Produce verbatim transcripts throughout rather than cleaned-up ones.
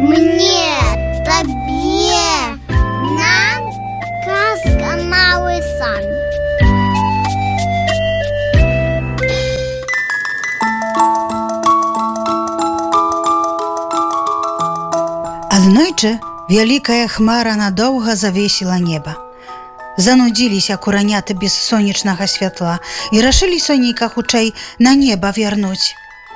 Мне, тебе, нам казка «Малый сан». Аднойчы вялікая хмара надоўга завесіла неба. Занудзіліся кураняты без сонечнага святла і рашылі сонейка хутчэй на неба вярнуць.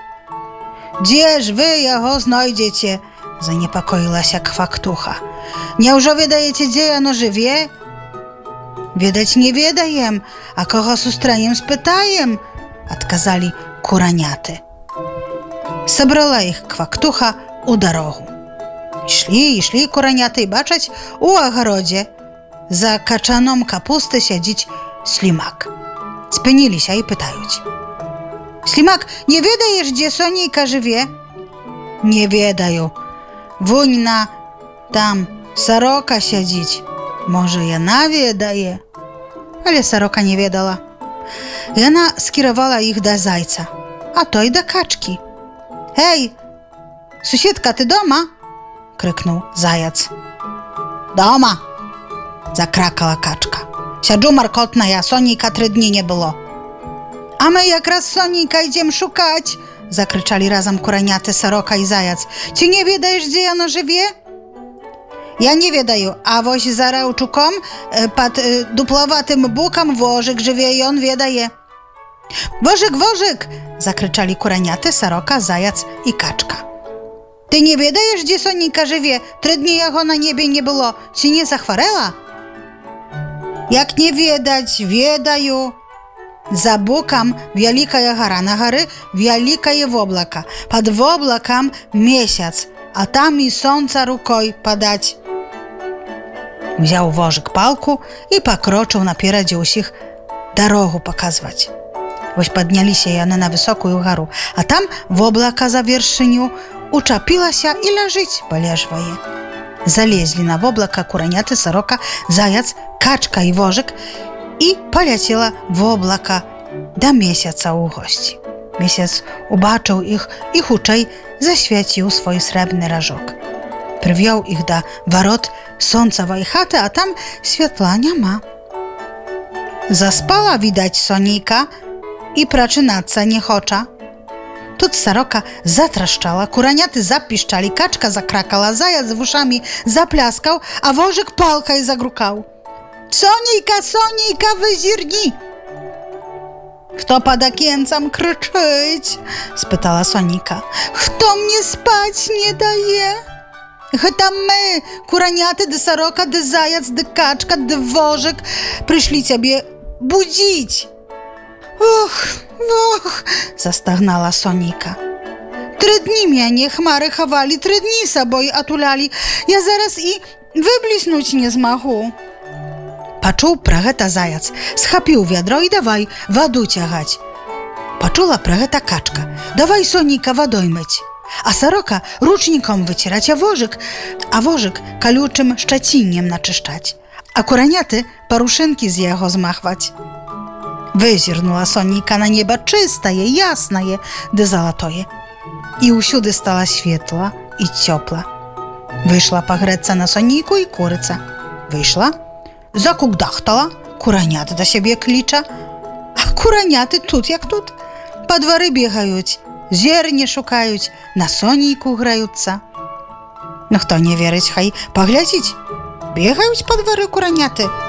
«Дзе ж вы яго знойдзеце?» – занепакоілася квактуха. «Няўжо ведаеце, дзе яно жыве?» «Ведаць не ведаем, а кого сустрэнем, спытаем», – адказалі кураняты. Сабрала іх квактуха у дарогу. Ішлі, ішлі кураняты і бачаць, у агародзе за качаном капусты сядзіць слімак. Спыніліся і пытаюць: «Слімак, не ведаеш, дзе сонейка жыве?» «Не ведаю. Вунь на там сарока сядзіць. Можа, яна ведае?» Але сарока не ведала. Яна скіравала іх да зайца, а той да качкі. «Эй, суседка, ты дома?» – крыкнуў заяц. «Дома!» – закракала качка. «Сяджу маркотная, сонейка тры дні не было». «А мы якраз сонейка ідзем шукаць!» – закрычалі разам кураняты, сарока і заяц. «Ці не ведаеш, дзе яно жыве?» «Я не ведаю, а вось за рэўчуком пад дуплаватым букам вожык жыве, ён ведае». «Вожык, вожык!» – закрычалі кураняты, сарока, заяц і качка. «Ты не ведаеш, дзе сонейка жыве? Тры дні яго на небе не было. Ці не захварэла?» «Як не ведаць, ведаю. За бокам вялікая гара, на гары вялікае воблака. Пад воблакам месяц, а там і сонца рукой падаць». Узяў вожык палку і пакрочыў наперадзе ўсіх дарогу паказваць. Вось падняліся яны на высокую гару, а там воблака за вершыню учапілася і ляжыць, палежвае. Залезлі на воблака кураняты, сарока, заяц, качка і вожык і паляцела воблака да месяца ў госці. Месяц убачыў іх і хутчэй засвяціў свой срэбны ражок. Прывёў іх да варот сонцавай хаты, а там святла няма. Заспала, відаць, сонейка, і прачынацца не хоча. Тут сарока затрашчала, кураняты запішчалі, качка закракала, заяц вушамі запляскаў, а вожык палкай загрукаў. «Сонейка, сонейка, вызірні!» «Хто пад акенцам крычыць?» – спытала сонейка. «Хто мне спаць не дае?» «Гэта мы, кураняты, ды сарока, ды заяц, ды качка, ды вожык, прыйшлі цябе будзіць». «Ох, ох!» – застагнала сонейка. «Тры дні мяне хмары хавалі, тры дні сабой атулялі. Я зараз і выбліснуць не змагу». Пачуў пра гэта заяц, схапіў вядро і давай ваду цягаць. Пачула пра гэта качка. «Давай, сонейка, вадой мыць». А сарока ручніком выціраць, а вожык, а вожык калючым шчаціннем начышчаць, а кураняты парушынкі з яго змахваць. Вызірнула сонейка на неба чыстае, яснае ды залатое. І ўсюды стала светла і цёпла. Выйшла пагрэцца на сонейку і курыца. Выйшла, закукдахтала, кураняты да сябе кліча. А кураняты тут як тут. Па двары бегаюць, зерне шукаюць, на сонейку граюцца. Ну хто не верыць, хай паглядзіць. Бегаюць па двары кураняты.